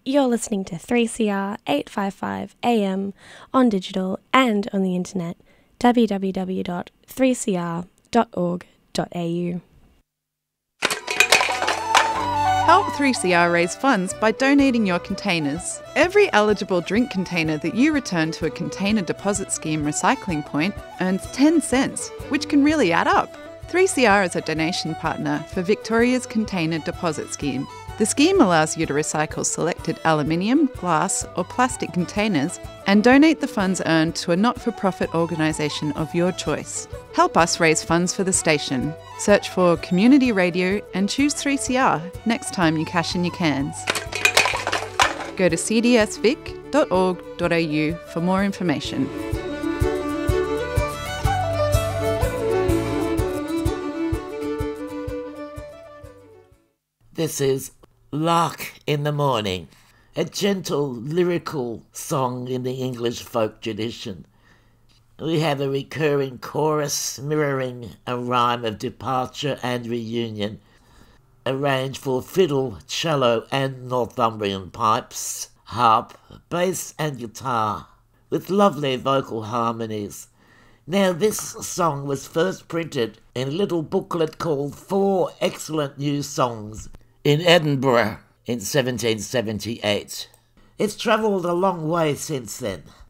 You're listening to 3CR 855 AM on digital and on the internet, www.3cr.org.au. Help 3CR raise funds by donating your containers. Every eligible drink container that you return to a container deposit scheme recycling point earns 10 cents, which can really add up. 3CR is a donation partner for Victoria's Container Deposit Scheme. The scheme allows you to recycle selected aluminium, glass or plastic containers and donate the funds earned to a not-for-profit organisation of your choice. Help us raise funds for the station. Search for Community Radio and choose 3CR next time you cash in your cans. Go to cdsvic.org.au for more information. This is Lark in the Morning, a gentle lyrical song in the English folk tradition. We have a recurring chorus mirroring a rhyme of departure and reunion, arranged for fiddle, cello and Northumbrian pipes, harp, bass and guitar, with lovely vocal harmonies. Now this song was first printed in a little booklet called 4 Excellent New Songs in Edinburgh in 1778. It's travelled a long way since then.